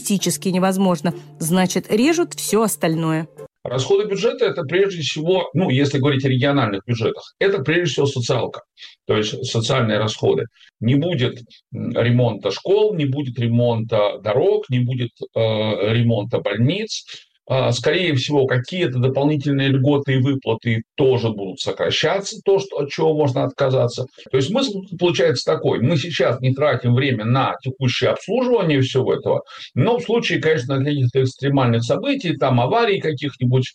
теоретически невозможно, значит, режут все остальное. Расходы бюджета – это прежде всего, если говорить о региональных бюджетах, это прежде всего социалка, то есть социальные расходы. Не будет ремонта школ, не будет ремонта дорог, не будет ремонта больниц. Скорее всего, какие-то дополнительные льготы и выплаты тоже будут сокращаться, от чего можно отказаться. То есть смысл получается такой. Мы сейчас не тратим время на текущее обслуживание всего этого, но в случае, конечно, каких-то экстремальных событий, там аварий каких-нибудь,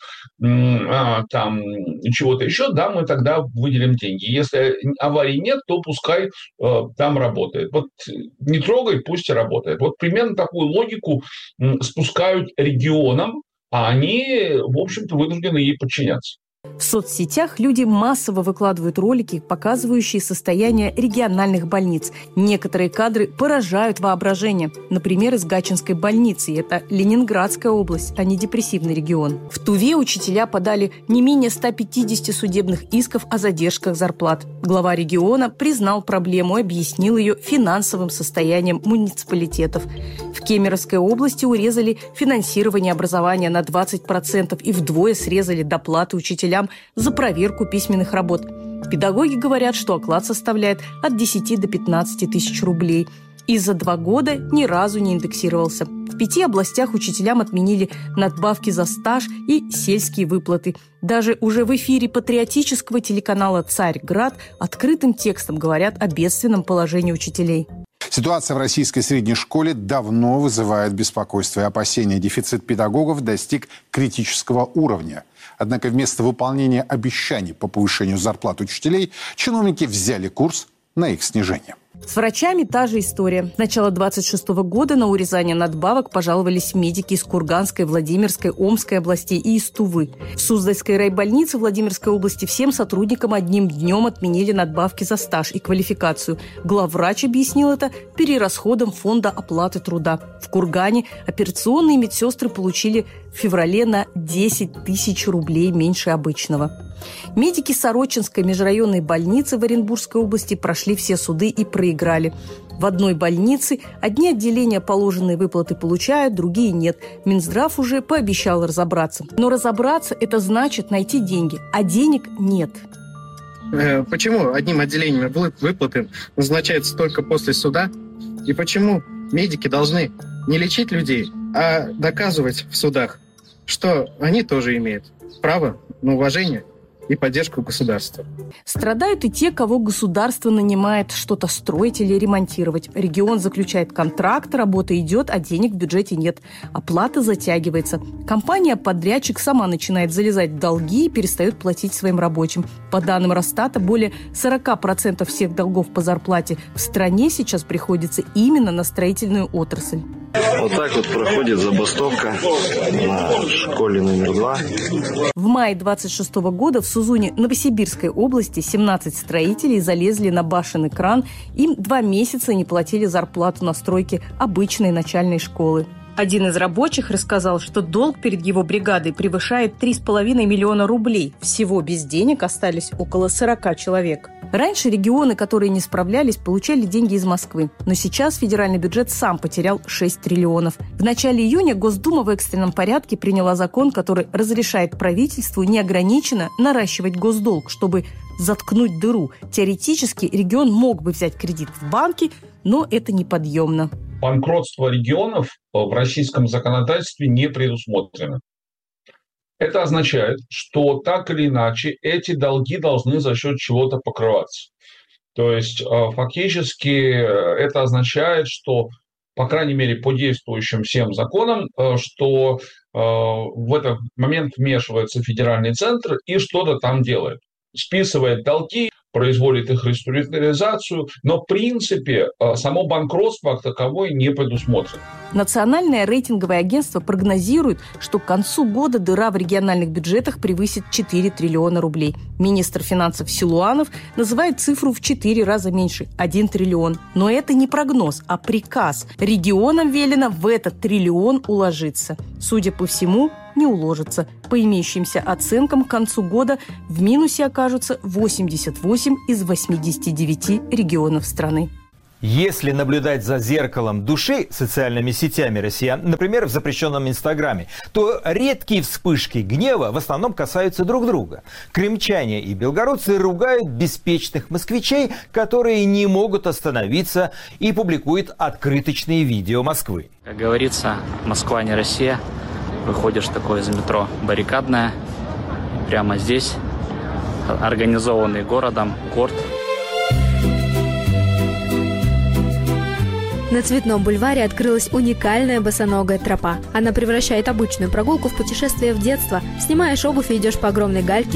там чего-то еще, да, мы тогда выделим деньги. Если аварий нет, то пускай там работает. Вот не трогай, пусть и работает. Вот примерно такую логику спускают регионам, а они, в общем-то, вынуждены ей подчиняться. В соцсетях люди массово выкладывают ролики, показывающие состояние региональных больниц. Некоторые кадры поражают воображение. Например, из Гатчинской больницы. Это Ленинградская область, а не депрессивный регион. В Туве учителя подали не менее 150 судебных исков о задержках зарплат. Глава региона признал проблему и объяснил ее финансовым состоянием муниципалитетов. В Кемеровской области урезали финансирование образования на 20% и вдвое срезали доплаты учителям за проверку письменных работ. Педагоги говорят, что оклад составляет от 10 до 15 тысяч рублей. И за 2 года ни разу не индексировался. В 5 областях учителям отменили надбавки за стаж и сельские выплаты. Даже уже в эфире патриотического телеканала «Царьград» открытым текстом говорят о бедственном положении учителей. Ситуация в российской средней школе давно вызывает беспокойство и опасения. Дефицит педагогов достиг критического уровня. Однако вместо выполнения обещаний по повышению зарплат учителей чиновники взяли курс на их снижение. С врачами та же история. С начала 2026 года на урезание надбавок пожаловались медики из Курганской, Владимирской, Омской областей и из Тувы. В Суздальской райбольнице Владимирской области всем сотрудникам одним днем отменили надбавки за стаж и квалификацию. Главврач объяснил это перерасходом фонда оплаты труда. В Кургане операционные медсестры получили в феврале на 10 тысяч рублей меньше обычного. Медики Сорочинской межрайонной больницы в Оренбургской области прошли все суды и проиграли. В одной больнице одни отделения положенные выплаты получают, другие нет. Минздрав уже пообещал разобраться. Но разобраться – это значит найти деньги, а денег нет. Почему одним отделением выплаты назначаются только после суда? И почему медики должны не лечить людей, а доказывать в судах, что они тоже имеют право на уважение и поддержку государства? Страдают и те, кого государство нанимает что-то строить или ремонтировать. Регион заключает контракт, работа идет, а денег в бюджете нет. Оплата затягивается. Компания-подрядчик сама начинает залезать в долги и перестает платить своим рабочим. По данным Росстата, более 40% всех долгов по зарплате в стране сейчас приходится именно на строительную отрасль. Вот так вот проходит забастовка на школе номер 2. В мае 26 года в Сузуне Новосибирской области 17 строителей залезли на башенный кран. Им 2 месяца не платили зарплату на стройке обычной начальной школы. Один из рабочих рассказал, что долг перед его бригадой превышает 3,5 миллиона рублей. Всего без денег остались около 40 человек. Раньше регионы, которые не справлялись, получали деньги из Москвы. Но сейчас федеральный бюджет сам потерял 6 триллионов. В начале июня Госдума в экстренном порядке приняла закон, который разрешает правительству неограниченно наращивать госдолг, чтобы заткнуть дыру. Теоретически регион мог бы взять кредит в банке, но это неподъемно. Банкротство регионов в российском законодательстве не предусмотрено. Это означает, что так или иначе эти долги должны за счет чего-то покрываться. То есть фактически это означает, что, по крайней мере, по действующим всем законам, что в этот момент вмешивается федеральный центр и что-то там делает. Списывает долги, производит их реструктуризацию, но в принципе само банкротство как таковое не предусмотрено. Национальное рейтинговое агентство прогнозирует, что к концу года дыра в региональных бюджетах превысит 4 триллиона рублей. Министр финансов Силуанов называет цифру в 4 раза меньше – 1 триллион. Но это не прогноз, а приказ. Регионам велено в этот триллион уложиться. Судя по всему, не уложится. По имеющимся оценкам, к концу года в минусе окажутся 88 из 89 регионов страны. Если наблюдать за зеркалом души социальными сетями россиян, например, в запрещенном Инстаграме, то редкие вспышки гнева в основном касаются друг друга. Крымчане и белгородцы ругают беспечных москвичей, которые не могут остановиться, и публикуют открыточные видео Москвы. Как говорится, Москва не Россия. Выходишь такое из метро баррикадное. Прямо здесь, организованный городом, корт. На Цветном бульваре открылась уникальная босоногая тропа. Она превращает обычную прогулку в путешествие в детство. Снимаешь обувь и идешь по огромной гальке.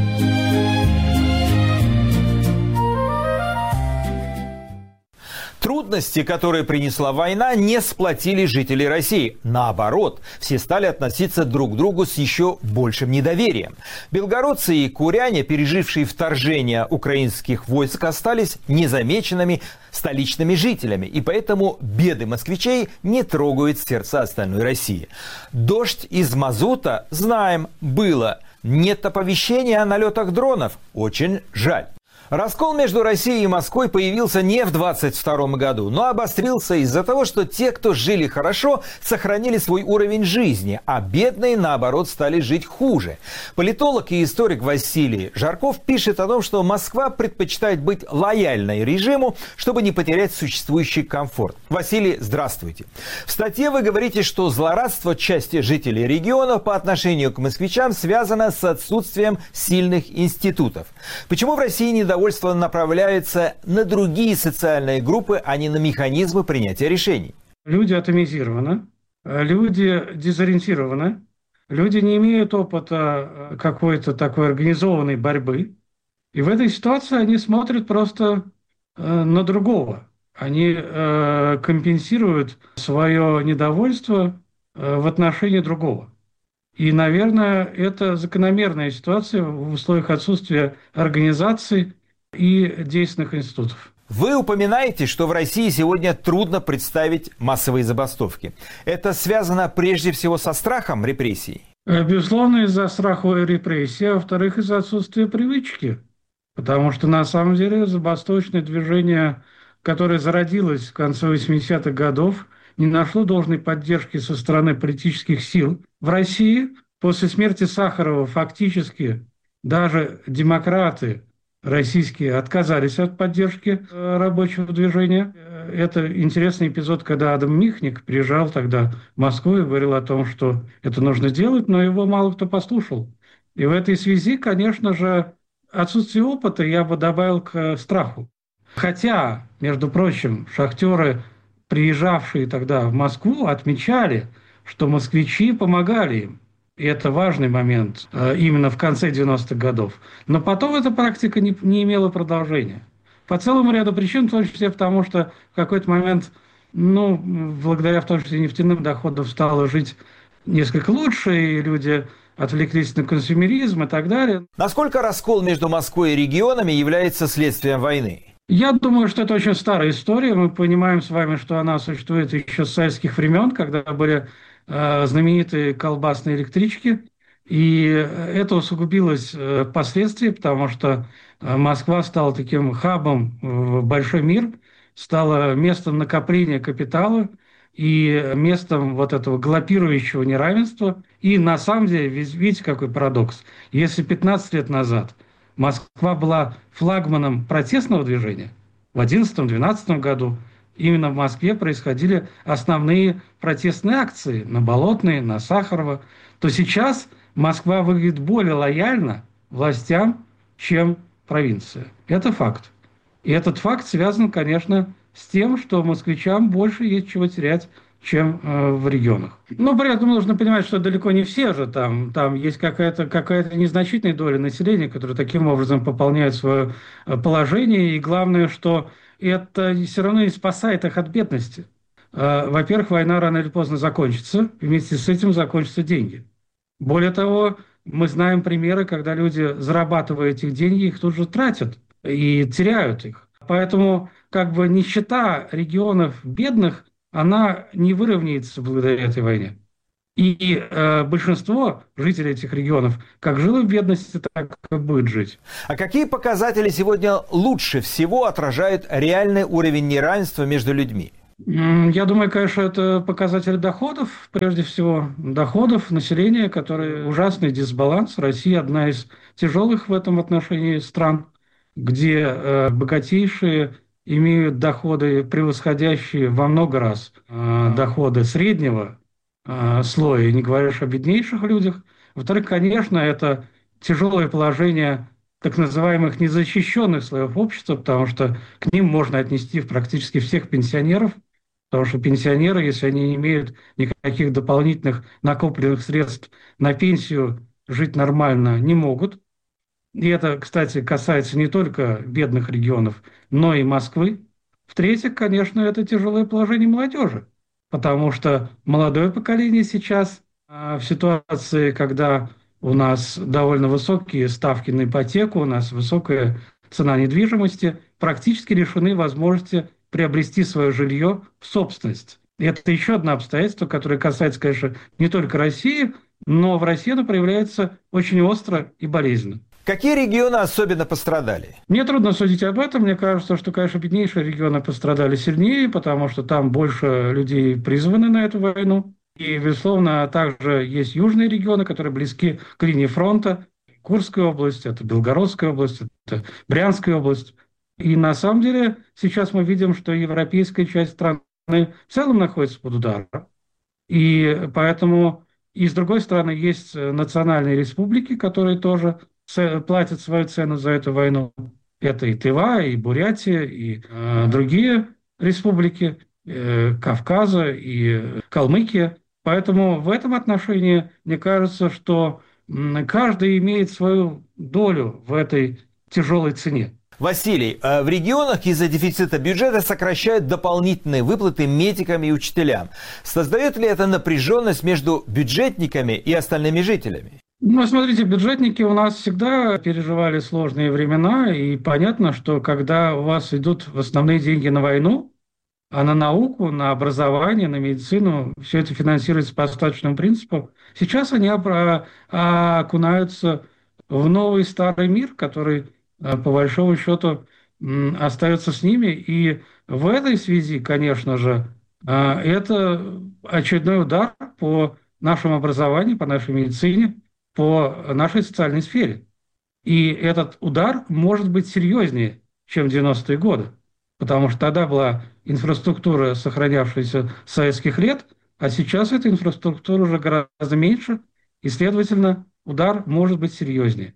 Трудности, которые принесла война, не сплотили жителей России. Наоборот, все стали относиться друг к другу с еще большим недоверием. Белгородцы и куряне, пережившие вторжение украинских войск, остались незамеченными столичными жителями. И поэтому беды москвичей не трогают сердца остальной России. Дождь из мазута, знаем, было. Нет оповещения о налетах дронов. Очень жаль. Раскол между Россией и Москвой появился не в 22 году, но обострился из-за того, что те, кто жили хорошо, сохранили свой уровень жизни, а бедные, наоборот, стали жить хуже. Политолог и историк Василий Жарков пишет о том, что Москва предпочитает быть лояльной режиму, чтобы не потерять существующий комфорт. Василий, здравствуйте. В статье вы говорите, что злорадство части жителей региона по отношению к москвичам связано с отсутствием сильных институтов. Почему в России недовольство направляется на другие социальные группы, а не на механизмы принятия решений? Люди атомизированы, люди дезориентированы, люди не имеют опыта какой-то такой организованной борьбы. И в этой ситуации они смотрят просто на другого. Они компенсируют свое недовольство в отношении другого. И, наверное, это закономерная ситуация в условиях отсутствия организации и действенных институтов. Вы упоминаете, что в России сегодня трудно представить массовые забастовки. Это связано прежде всего со страхом репрессий? Безусловно, из-за страха репрессий, а во-вторых, из-за отсутствия привычки. Потому что, на самом деле, забастовочное движение, которое зародилось в конце 80-х годов, не нашло должной поддержки со стороны политических сил. В России после смерти Сахарова фактически даже демократы российские отказались от поддержки рабочего движения. Это интересный эпизод, когда Адам Михник приезжал тогда в Москву и говорил о том, что это нужно делать, но его мало кто послушал. И в этой связи, конечно же, отсутствие опыта я бы добавил к страху. Хотя, между прочим, шахтеры, приезжавшие тогда в Москву, отмечали, что москвичи помогали им. И это важный момент именно в конце 90-х годов. Но потом эта практика не имела продолжения. По целому ряду причин, в том числе потому, что в какой-то момент, благодаря в том числе нефтяным доходам, стало жить несколько лучше, и люди отвлеклись на консюмеризм и так далее. Насколько раскол между Москвой и регионами является следствием войны? Я думаю, что это очень старая история. Мы понимаем с вами, что она существует еще с советских времен, когда были знаменитые колбасные электрички. И это усугубилось впоследствии, потому что Москва стала таким хабом в большой мир, стала местом накопления капитала и местом вот этого галопирующего неравенства. И на самом деле, видите, какой парадокс. Если 15 лет назад Москва была флагманом протестного движения, в 2011-2012 году именно в Москве происходили основные протестные акции на Болотной, на Сахарова, то сейчас Москва выглядит более лояльно властям, чем провинция. Это факт. И этот факт связан, конечно, с тем, что москвичам больше есть чего терять, чем в регионах. Но при этом нужно понимать, что далеко не все же там есть какая-то незначительная доля населения, которая таким образом пополняет свое положение. И главное, что это все равно не спасает их от бедности. Во-первых, война рано или поздно закончится, вместе с этим закончатся деньги. Более того, мы знаем примеры, когда люди, зарабатывая эти деньги, их тут же тратят и теряют их. Поэтому нищета регионов бедных, она не выровняется благодаря этой войне. И большинство жителей этих регионов как жило в бедности, так и будет жить. А какие показатели сегодня лучше всего отражают реальный уровень неравенства между людьми? Я думаю, конечно, это показатели доходов, прежде всего, доходов населения, которые ужасный дисбаланс. Россия одна из тяжелых в этом отношении стран, где богатейшие имеют доходы, превосходящие во много раз доходы среднего слоя, не говоря уж о беднейших людях. Во-вторых, конечно, это тяжелое положение так называемых незащищенных слоев общества, потому что к ним можно отнести практически всех пенсионеров, потому что пенсионеры, если они не имеют никаких дополнительных накопленных средств на пенсию, жить нормально не могут. И это, кстати, касается не только бедных регионов, но и Москвы. В-третьих, конечно, это тяжелое положение молодежи, потому что молодое поколение сейчас в ситуации, когда у нас довольно высокие ставки на ипотеку, у нас высокая цена недвижимости, практически лишены возможности приобрести свое жилье в собственность. И это еще одно обстоятельство, которое касается, конечно, не только России, но в России оно проявляется очень остро и болезненно. Какие регионы особенно пострадали? Мне трудно судить об этом. Мне кажется, что, конечно, беднейшие регионы пострадали сильнее, потому что там больше людей призваны на эту войну. И, безусловно, также есть южные регионы, которые близки к линии фронта. Курская область, это Белгородская область, это Брянская область. И на самом деле сейчас мы видим, что европейская часть страны в целом находится под ударом. И поэтому, и с другой стороны, есть национальные республики, которые тоже платят свою цену за эту войну. Это и Тыва, и Бурятия, и другие республики Кавказа, и Калмыкия. Поэтому в этом отношении, мне кажется, что каждый имеет свою долю в этой тяжелой цене. Василий, в регионах из-за дефицита бюджета сокращают дополнительные выплаты медикам и учителям. Создает ли это напряженность между бюджетниками и остальными жителями? Ну, смотрите, бюджетники у нас всегда переживали сложные времена, и понятно, что когда у вас идут в основные деньги на войну, а на науку, на образование, на медицину, все это финансируется по остаточному принципу, сейчас они окунаются в новый старый мир, который, по большому счету, остается с ними. И в этой связи, конечно же, это очередной удар по нашему образованию, по нашей медицине, по нашей социальной сфере. И этот удар может быть серьезнее, чем в 90-е годы, потому что тогда была инфраструктура, сохранявшаяся с советских лет, а сейчас эта инфраструктура уже гораздо меньше, и, следовательно, удар может быть серьезнее.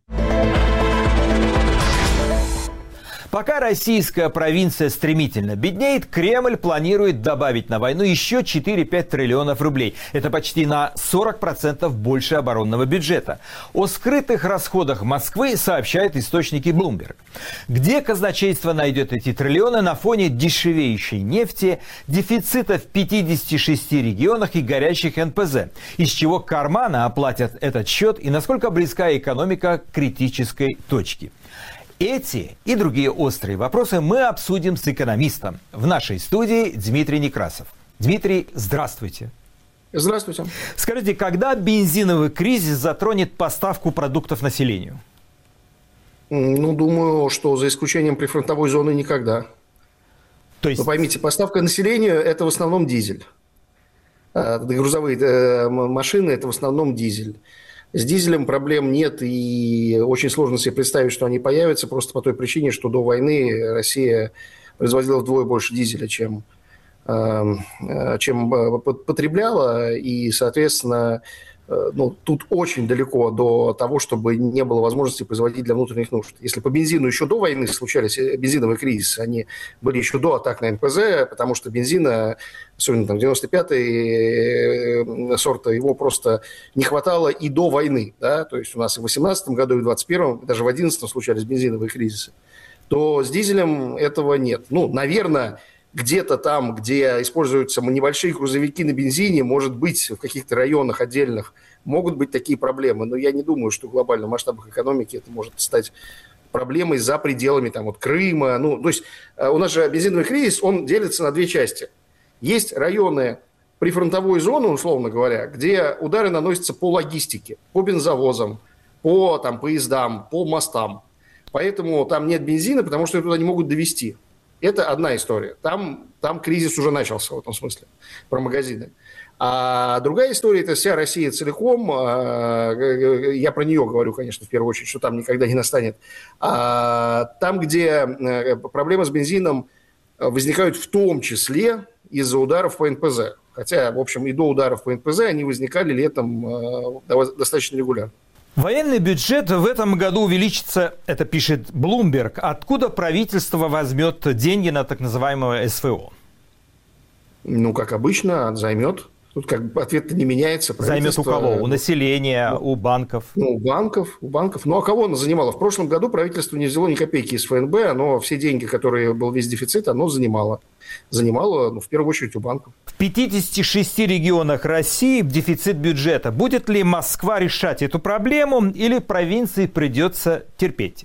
Пока российская провинция стремительно беднеет, Кремль планирует добавить на войну еще 4-5 триллионов рублей. Это почти на 40% больше оборонного бюджета. О скрытых расходах Москвы сообщают источники Bloomberg. Где казначейство найдет эти триллионы на фоне дешевеющей нефти, дефицита в 56 регионах и горящих НПЗ? Из чего кармана оплатят этот счет и насколько близка экономика к критической точке? Эти и другие острые вопросы мы обсудим с экономистом. В нашей студии Дмитрий Некрасов. Дмитрий, здравствуйте. Здравствуйте. Скажите, когда бензиновый кризис затронет поставку продуктов населению? Ну, думаю, что за исключением прифронтовой зоны никогда. То есть... Вы поймите, поставка населению – это в основном дизель. Грузовые машины – это в основном дизель. С дизелем проблем нет, и очень сложно себе представить, что они появятся, просто по той причине, что до войны Россия производила вдвое больше дизеля, чем потребляла, и, соответственно, тут очень далеко до того, чтобы не было возможности производить для внутренних нужд. Если по бензину еще до войны случались бензиновые кризисы, они были еще до атак на НПЗ, потому что бензина, особенно там 95-й сорта, его просто не хватало и до войны. Да? То есть у нас и в 2018 году, и в 2021, даже в 2011 случались бензиновые кризисы. То с дизелем этого нет. Ну, наверное, где-то там, где используются небольшие грузовики на бензине, может быть, в каких-то районах отдельных могут быть такие проблемы. Но я не думаю, что в глобальных масштабах экономики это может стать проблемой за пределами там, вот, Крыма. Ну, то есть у нас же бензиновый кризис, он делится на две части. Есть районы прифронтовую зону, условно говоря, где удары наносятся по логистике, по бензовозам, по поездам, по мостам. Поэтому там нет бензина, потому что ее туда не могут довезти. Это одна история. Там кризис уже начался в этом смысле, про магазины. А другая история – это вся Россия целиком. Я про нее говорю, конечно, в первую очередь, что там никогда не настанет. Там, где проблемы с бензином возникают в том числе из-за ударов по НПЗ. Хотя, в общем, и до ударов по НПЗ они возникали летом достаточно регулярно. Военный бюджет в этом году увеличится, это пишет Bloomberg. Откуда правительство возьмет деньги на так называемое СВО? Ну, как обычно, займет. Тут как бы ответ-то не меняется. Займет у кого? У населения, у банков? У банков. Ну, а кого оно занимало? В прошлом году правительство не взяло ни копейки из ФНБ, оно все деньги, которые был весь дефицит, оно занимало. Занимало, в первую очередь, у банков. В 56 регионах России дефицит бюджета. Будет ли Москва решать эту проблему или провинции придется терпеть?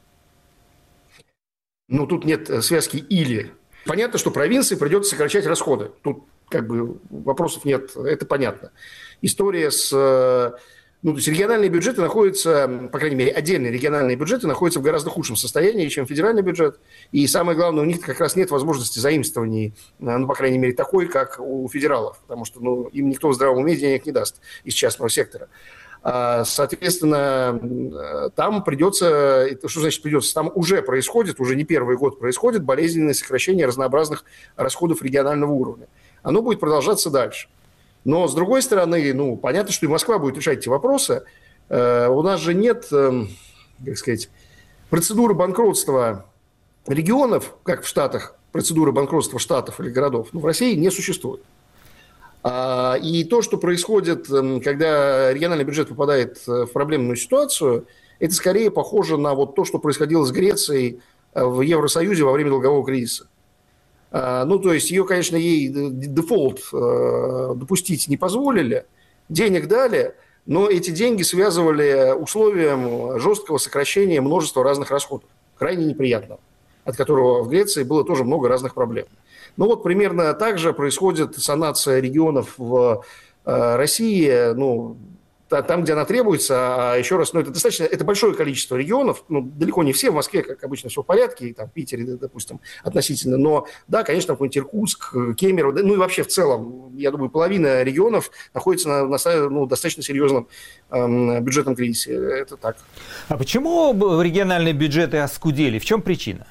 Ну, тут нет связки «или». Понятно, что провинции придется сокращать расходы. Тут как бы вопросов нет, это понятно. История то есть региональные бюджеты находятся, по крайней мере, отдельные региональные бюджеты находятся в гораздо худшем состоянии, чем федеральный бюджет. И самое главное, у них как раз нет возможности заимствований, по крайней мере, такой, как у федералов, потому что им никто в здравом уме денег не даст из частного сектора. Соответственно, там придется, что значит придется, там уже происходит, уже не первый год происходит болезненное сокращение разнообразных расходов регионального уровня. Оно будет продолжаться дальше. Но, с другой стороны, понятно, что и Москва будет решать эти вопросы. У нас же нет, процедуры банкротства регионов, как в Штатах, процедуры банкротства штатов или городов, в России не существует. И то, что происходит, когда региональный бюджет попадает в проблемную ситуацию, это скорее похоже на то, что происходило с Грецией в Евросоюзе во время долгового кризиса. То есть ее, конечно, ей дефолт допустить не позволили, денег дали, но эти деньги связывали условием жесткого сокращения множества разных расходов, крайне неприятного, от которого в Греции было тоже много разных проблем. Примерно так же происходит санация регионов в России, там, где она требуется, а еще раз, это большое количество регионов, далеко не все, в Москве, как обычно, все в порядке, и там в Питере, допустим, относительно, но, да, конечно, какой-нибудь Иркутск, Кемерово, и вообще в целом, я думаю, половина регионов находится на достаточно серьезном бюджетном кризисе, это так. А почему региональные бюджеты оскудели? В чем причина?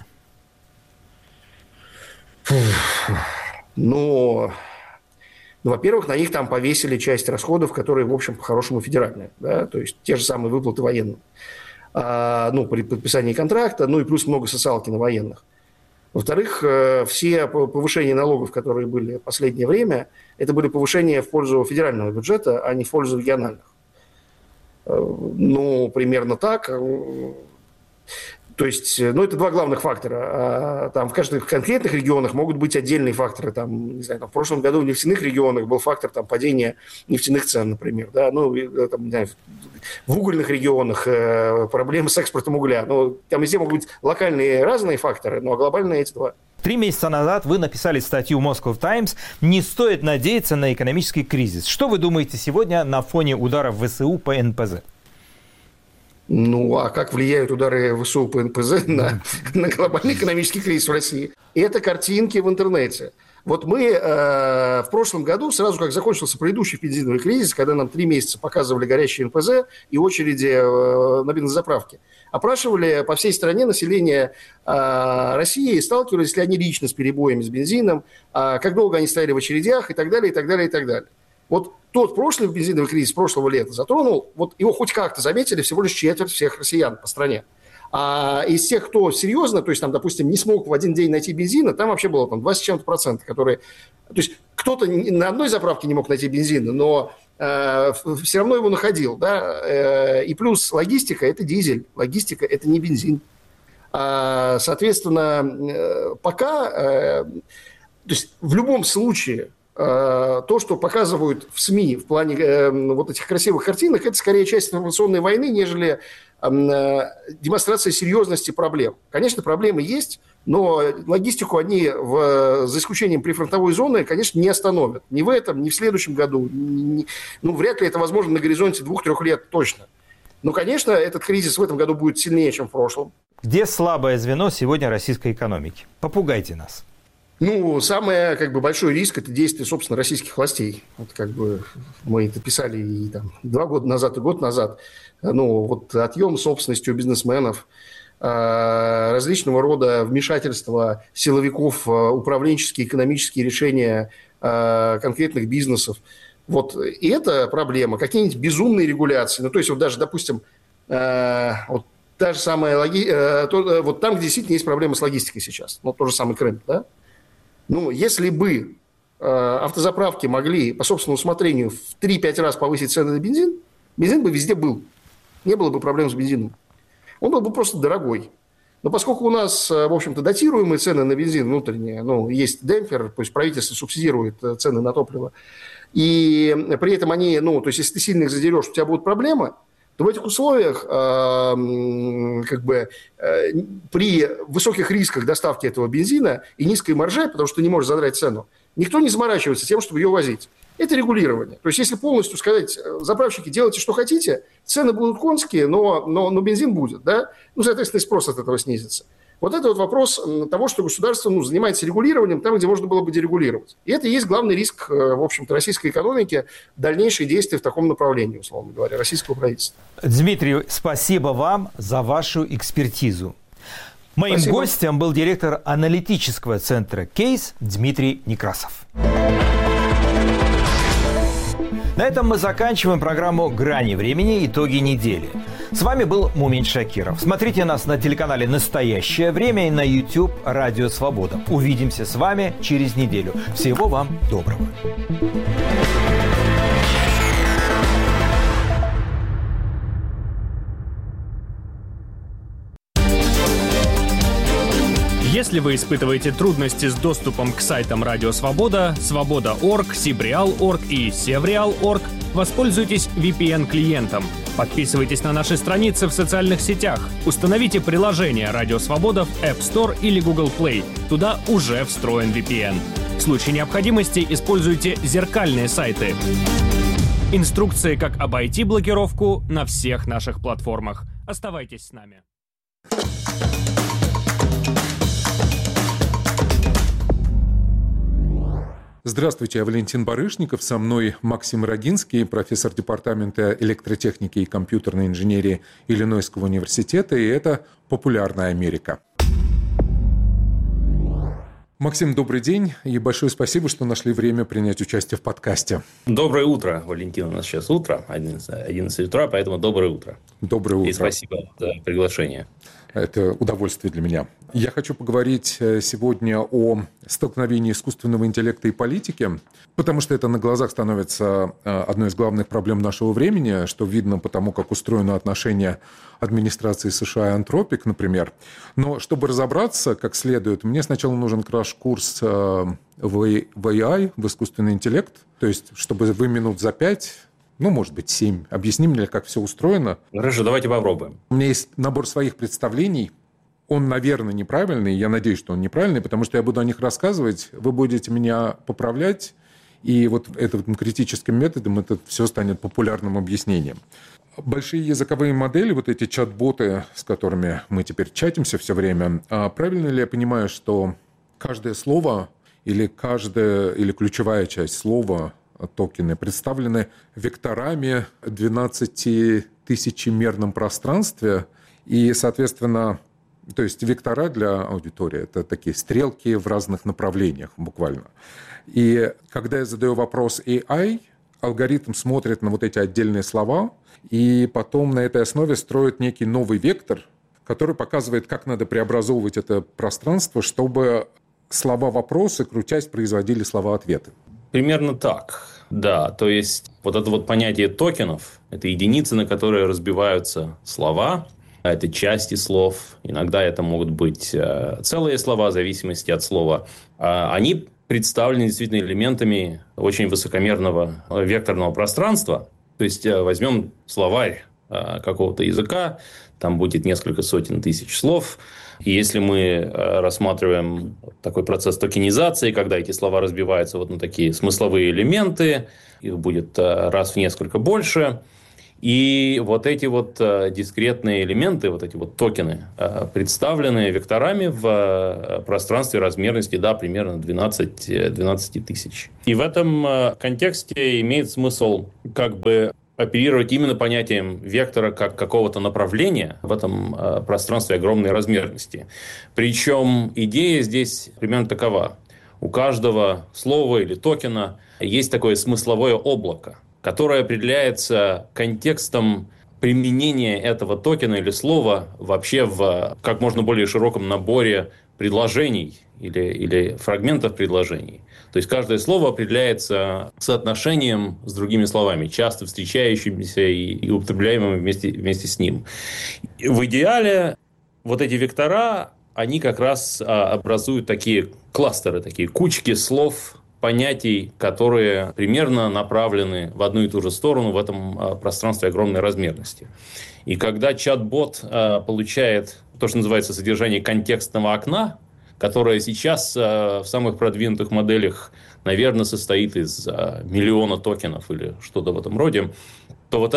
Во-первых, на них там повесили часть расходов, которые, в общем, по-хорошему федеральные. Да? То есть те же самые выплаты военным. При подписании контракта, и плюс много социалки на военных. Во-вторых, все повышения налогов, которые были в последнее время, это были повышения в пользу федерального бюджета, а не в пользу региональных. Примерно так. То есть, это два главных фактора. Там в каждых конкретных регионах могут быть отдельные факторы. В прошлом году в нефтяных регионах был фактор падения нефтяных цен, например. Да? В угольных регионах проблемы с экспортом угля. Там везде могут быть локальные разные факторы, а глобальные эти два. 3 месяца назад вы написали статью Moscow Times «Не стоит надеяться на экономический кризис». Что вы думаете сегодня на фоне ударов ВСУ по НПЗ? А как влияют удары ВСУ по НПЗ на глобальный экономический кризис в России? Это картинки в интернете. Мы в прошлом году, сразу как закончился предыдущий бензиновый кризис, когда нам 3 месяца показывали горящие НПЗ и очереди на бензозаправке, опрашивали по всей стране население России и сталкивались ли они лично с перебоями с бензином, как долго они стояли в очередях и так далее, и так далее, и так далее. Тот прошлый бензиновый кризис прошлого лета затронул, его хоть как-то заметили всего лишь четверть всех россиян по стране. А из тех, кто серьезно, то есть, допустим, не смог в один день найти бензина, там вообще было 20 с чем-то процентов, которые... То есть, кто-то на одной заправке не мог найти бензина, но все равно его находил, да, и плюс логистика – это дизель, логистика – это не бензин. Соответственно, пока... То есть, в любом случае... То, что показывают в СМИ в плане этих красивых картинок, это скорее часть информационной войны, нежели демонстрация серьезности проблем. Конечно, проблемы есть, но логистику они, за исключением прифронтовой зоны, конечно, не остановят. Ни в этом, ни в следующем году. Вряд ли это возможно на горизонте 2-3 лет точно. Но, конечно, этот кризис в этом году будет сильнее, чем в прошлом. Где слабое звено сегодня российской экономики? Попугайте нас. Самый большой риск – это действие, собственно, российских властей. Мы это писали и 2 года назад, и год назад. Отъем собственности у бизнесменов, различного рода вмешательства силовиков в управленческие, экономические решения конкретных бизнесов. И это проблема. Какие-нибудь безумные регуляции. Даже, допустим, та же самая там, где действительно есть проблемы с логистикой сейчас. Тот же самый Крым, да? Если бы автозаправки могли по собственному усмотрению в 3-5 раз повысить цены на бензин, бензин бы везде был. Не было бы проблем с бензином. Он был бы просто дорогой. Но поскольку у нас, в общем-то, датируемые цены на бензин внутренние, есть демпфер, то есть правительство субсидирует цены на топливо, и при этом они, если ты сильно их задерешь, у тебя будут проблемы, то в этих условиях при высоких рисках доставки этого бензина и низкой марже, потому что ты не можешь задрать цену, никто не заморачивается тем, чтобы ее возить. Это регулирование. То есть, если полностью сказать, заправщики, делайте, что хотите, цены будут конские, но бензин будет, да? Соответственно, спрос от этого снизится. Это вопрос того, что государство занимается регулированием там, где можно было бы дерегулировать. И это и есть главный риск, в общем-то, российской экономики, дальнейшие действия в таком направлении, условно говоря, российского правительства. Дмитрий, спасибо вам за вашу экспертизу. Моим гостем был директор аналитического центра «Кейс» Дмитрий Некрасов. На этом мы заканчиваем программу «Грани времени. Итоги недели». С вами был Мумин Шакиров. Смотрите нас на телеканале «Настоящее время» и на YouTube «Радио Свобода». Увидимся с вами через неделю. Всего вам доброго. Если вы испытываете трудности с доступом к сайтам Радио Свобода, Свобода.орг, Сибреал.орг и Севреал.орг, воспользуйтесь VPN-клиентом. Подписывайтесь на наши страницы в социальных сетях. Установите приложение Радио Свобода в App Store или Google Play. Туда уже встроен VPN. В случае необходимости используйте зеркальные сайты. Инструкции, как обойти блокировку, на всех наших платформах. Оставайтесь с нами. Здравствуйте, я Валентин Барышников, со мной Максим Рогинский, профессор департамента электротехники и компьютерной инженерии Иллинойского университета, и это «Популярная Америка». Максим, добрый день, и большое спасибо, что нашли время принять участие в подкасте. Доброе утро, Валентин, у нас сейчас утро, 11 утра, поэтому доброе утро. Доброе утро. И спасибо за приглашение. Это удовольствие для меня. Я хочу поговорить сегодня о столкновении искусственного интеллекта и политики, потому что это на глазах становится одной из главных проблем нашего времени, что видно по тому, как устроено отношение администрации США и Anthropic, например. Но чтобы разобраться как следует, мне сначала нужен краш-курс в AI, в искусственный интеллект, то есть чтобы вы минут за 5... может быть, 7. Объясни мне, как все устроено. Хорошо, давайте попробуем. У меня есть набор своих представлений. Он, наверное, неправильный. Я надеюсь, что он неправильный, потому что я буду о них рассказывать. Вы будете меня поправлять. И этим критическим методом это все станет популярным объяснением. Большие языковые модели, эти чат-боты, с которыми мы теперь чатимся все время, правильно ли я понимаю, что каждое слово или ключевая часть слова, токены, представлены векторами в 12-тысячемерном пространстве. И, соответственно, то есть вектора для аудитории – это такие стрелки в разных направлениях буквально. И когда я задаю вопрос AI, алгоритм смотрит на эти отдельные слова и потом на этой основе строит некий новый вектор, который показывает, как надо преобразовывать это пространство, чтобы слова-вопросы, крутясь, производили слова-ответы. Примерно так, да. То есть это понятие токенов – это единицы, на которые разбиваются слова, это части слов. Иногда это могут быть целые слова, в зависимости от слова. Они представлены действительно элементами очень высокомерного векторного пространства. То есть возьмем словарь какого-то языка, там будет несколько сотен тысяч слов. И если мы рассматриваем такой процесс токенизации, когда эти слова разбиваются вот на такие смысловые элементы, их будет раз в несколько больше. И вот эти вот дискретные элементы, вот эти вот токены, представлены векторами в пространстве размерности, да, примерно 12 тысяч. И в этом контексте имеет смысл как бы оперировать именно понятием вектора как какого-то направления в этом пространстве огромной размерности. Причем идея здесь примерно такова. У каждого слова или токена есть такое смысловое облако, которое определяется контекстом применения этого токена или слова вообще в как можно более широком наборе предложений или фрагментов предложений. То есть каждое слово определяется соотношением с другими словами, часто встречающимися и употребляемыми вместе с ним. В идеале вот эти вектора, они как раз образуют такие кластеры, такие кучки слов, понятий, которые примерно направлены в одну и ту же сторону в этом пространстве огромной размерности. И когда чат-бот получает то, что называется содержание контекстного окна, которое сейчас в самых продвинутых моделях, наверное, состоит из миллиона токенов или что-то в этом роде, то вот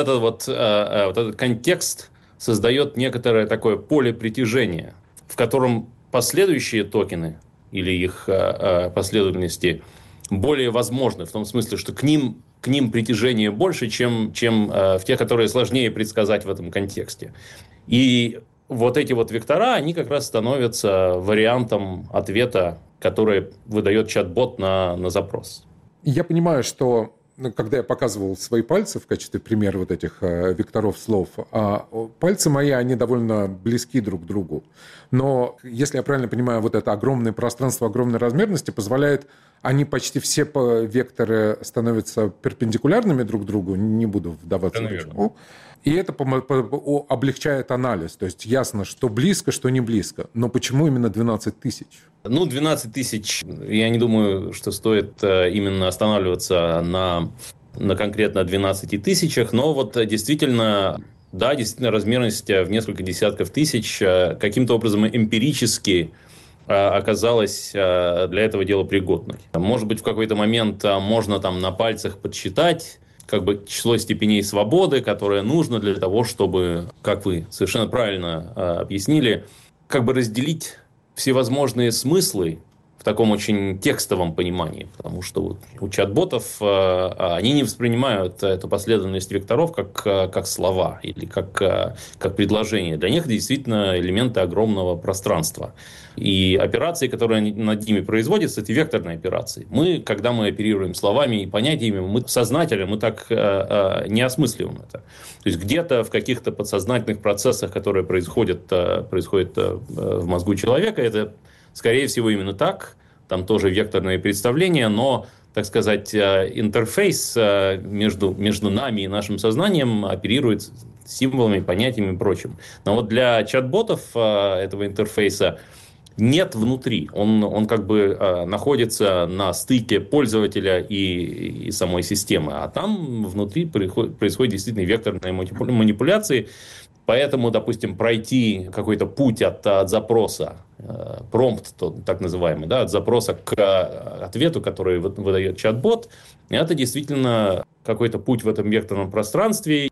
этот контекст создает некоторое такое поле притяжения, в котором последующие токены или их последовательности более возможны, в том смысле, что к ним притяжение больше, чем в тех, которые сложнее предсказать в этом контексте. И вот эти вот вектора, они как раз становятся вариантом ответа, который выдает чат-бот на запрос. Я понимаю, что когда я показывал свои пальцы в качестве примера вот этих векторов слов, пальцы мои, они довольно близки друг к другу. Но, если я правильно понимаю, вот это огромное пространство огромной размерности позволяет, они почти все векторы становятся перпендикулярными друг к другу, не буду вдаваться в почему. И это облегчает анализ. То есть ясно, что близко, что не близко. Но почему именно 12 тысяч? 12 тысяч, я не думаю, что стоит именно останавливаться на конкретно 12 тысячах. Но вот действительно, да, размерность в несколько десятков тысяч каким-то образом эмпирически оказалась для этого дела пригодной. Может быть, в какой-то момент можно там на пальцах подсчитать как бы число степеней свободы, которое нужно для того, чтобы, как вы совершенно правильно объяснили, как бы разделить всевозможные смыслы в таком очень текстовом понимании. Потому что у чат-ботов они не воспринимают эту последовательность векторов как слова или как предложения. Для них это действительно элементы огромного пространства. И операции, которые над ними производятся, это векторные операции. Когда мы оперируем словами и понятиями, мы сознательно, мы так не осмысливаем это. То есть где-то в каких-то подсознательных процессах, которые происходят в мозгу человека, это, скорее всего, именно так. Там тоже векторные представления, но, так сказать, интерфейс между нами и нашим сознанием оперирует символами, понятиями и прочим. Но вот для чат-ботов этого интерфейса нет внутри. Он как бы находится на стыке пользователя и самой системы. А там внутри происходят действительно векторные манипуляции. Поэтому, допустим, пройти какой-то путь от запроса, промпт, так называемый, да, от запроса к ответу, который выдает чат-бот, это действительно какой-то путь в этом векторном пространстве.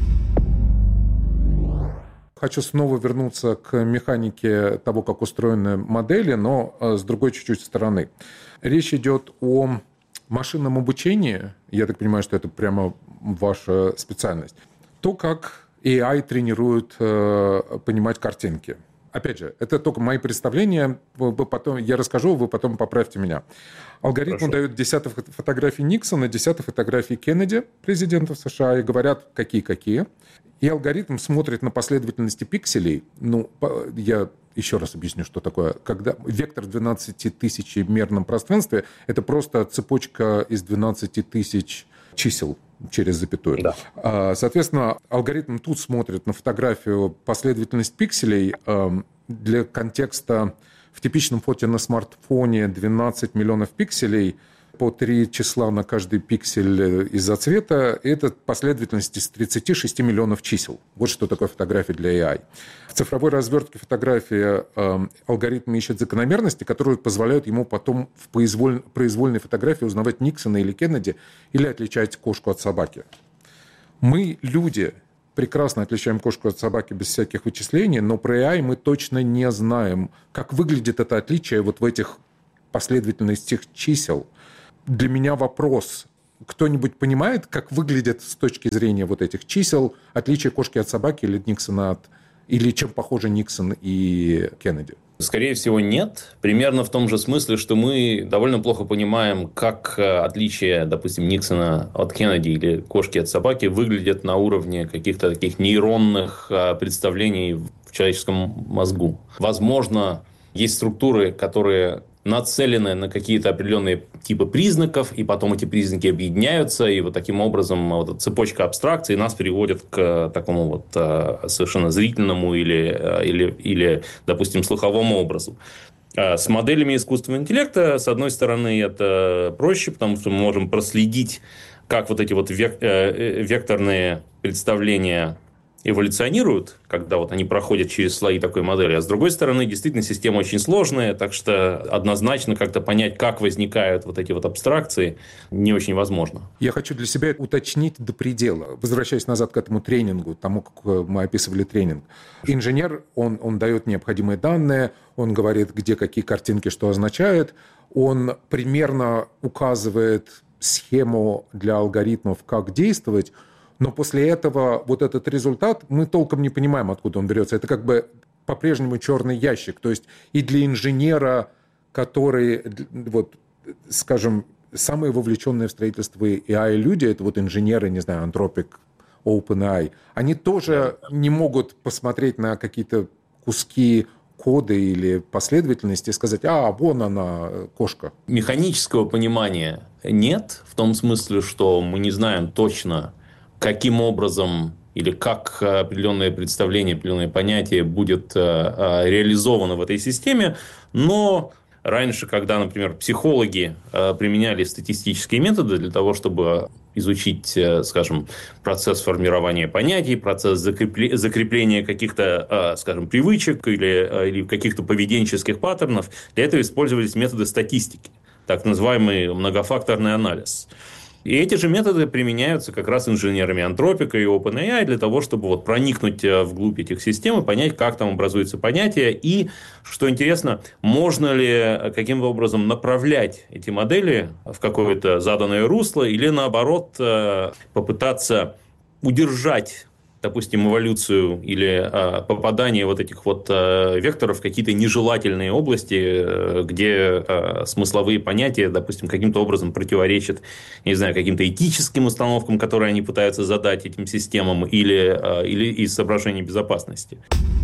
Хочу снова вернуться к механике того, как устроены модели, но с другой чуть-чуть стороны. Речь идет о машинном обучении. Я так понимаю, что это прямо ваша специальность. То, как AI тренирует понимать картинки. Опять же, это только мои представления. Я расскажу, вы потом поправьте меня. Алгоритму дают десяток фотографий Никсона, десяток фотографий Кеннеди, президента США, и говорят, какие. И алгоритм смотрит на последовательности пикселей. Я еще раз объясню, что такое. Когда вектор 12 тысяч в мерном пространстве, это просто цепочка из 12 тысяч чисел через запятую. Да. Соответственно, алгоритм тут смотрит на фотографию последовательность пикселей. Для контекста в типичном фото на смартфоне 12 миллионов пикселей по 3 числа на каждый пиксель из-за цвета. Это последовательность из 36 миллионов чисел. Вот что такое фотография для AI. В цифровой развертке фотографии алгоритм ищет закономерности, которые позволяют ему потом в произвольной фотографии узнавать Никсона или Кеннеди или отличать кошку от собаки. Мы, люди, прекрасно отличаем кошку от собаки без всяких вычислений, но про AI мы точно не знаем, как выглядит это отличие вот в этих последовательностях чисел. Для меня вопрос: кто-нибудь понимает, как выглядит с точки зрения вот этих чисел отличие кошки от собаки или Никсона от... или чем похожи Никсон и Кеннеди? Скорее всего, нет. Примерно в том же смысле, что мы довольно плохо понимаем, как отличие, допустим, Никсона от Кеннеди или кошки от собаки выглядят на уровне каких-то таких нейронных представлений в человеческом мозгу. Возможно, есть структуры, которые нацелены на какие-то определенные типы признаков, и потом эти признаки объединяются, и вот таким образом вот цепочка абстракций нас приводит к такому вот совершенно зрительному или, допустим, слуховому образу. С моделями искусственного интеллекта, с одной стороны, это проще, потому что мы можем проследить, как вот эти вот векторные представления эволюционируют, когда вот они проходят через слои такой модели. А с другой стороны, действительно, система очень сложная, так что однозначно как-то понять, как возникают вот эти вот абстракции, не очень возможно. Я хочу для себя уточнить до предела, возвращаясь назад к этому тренингу, тому, как мы описывали тренинг. Инженер, он дает необходимые данные, он говорит, где какие картинки что означают, он примерно указывает схему для алгоритмов, как действовать. Но после этого вот этот результат, мы толком не понимаем, откуда он берется. Это как бы по-прежнему черный ящик. То есть и для инженера, который, вот, скажем, самые вовлеченные в строительство AI люди, это вот инженеры, не знаю, Anthropic, OpenAI, они тоже не могут посмотреть на какие-то куски кода или последовательности и сказать: вон она, кошка. Механического понимания нет, в том смысле, что мы не знаем точно, каким образом или как определенное представление, определенное понятие будет реализовано в этой системе. Но раньше, когда, например, психологи применяли статистические методы для того, чтобы изучить, скажем, процесс формирования понятий, процесс закрепления каких-то, скажем, привычек или каких-то поведенческих паттернов, для этого использовались методы статистики, так называемый многофакторный анализ. И эти же методы применяются как раз инженерами Anthropic и OpenAI для того, чтобы вот проникнуть вглубь этих систем и понять, как там образуются понятия. И, что интересно, можно ли каким-то образом направлять эти модели в какое-то заданное русло или, наоборот, попытаться удержать, допустим, эволюцию или попадание вот этих вот векторов в какие-то нежелательные области, где смысловые понятия, допустим, каким-то образом противоречат, не знаю, каким-то этическим установкам, которые они пытаются задать этим системам, или из соображений безопасности.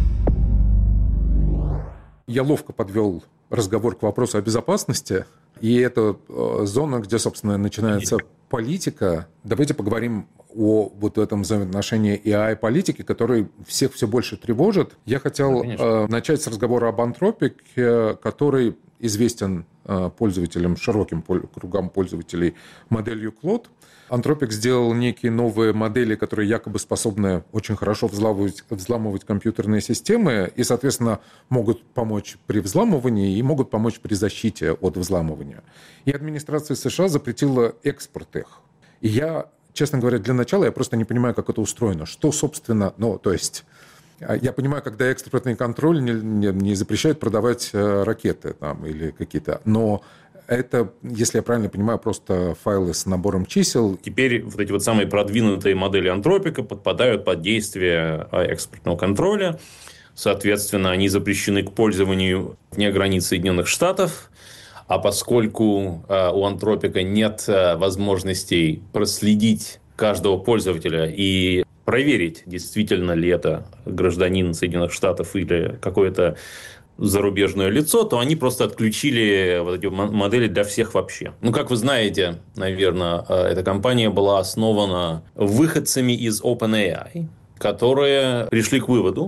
Я ловко подвел разговор к вопросу о безопасности, и это зона, где, собственно, начинается политика. Давайте поговорим о вот этом взаимоотношении AI-политики, который всех все больше тревожит. Я хотел начать с разговора об Anthropic, который известен пользователям, широким кругам пользователей моделью Claude. Anthropic сделал некие новые модели, которые якобы способны очень хорошо взламывать компьютерные системы и, соответственно, могут помочь при взламывании и могут помочь при защите от взламывания. И администрация США запретила экспорт их. И я, честно говоря, для начала я просто не понимаю, как это устроено. Что, собственно, то есть... Я понимаю, когда экспортный контроль не запрещает продавать ракеты там, или какие-то... Но это, если я правильно понимаю, просто файлы с набором чисел. Теперь вот эти вот самые продвинутые модели Anthropic подпадают под действие экспортного контроля. Соответственно, они запрещены к пользованию вне границ Соединенных Штатов. А поскольку у Anthropic нет возможностей проследить каждого пользователя и проверить, действительно ли это гражданин Соединенных Штатов или какое-то зарубежное лицо, то они просто отключили вот эти модели для всех вообще. Как вы знаете, наверное, эта компания была основана выходцами из OpenAI, которые пришли к выводу,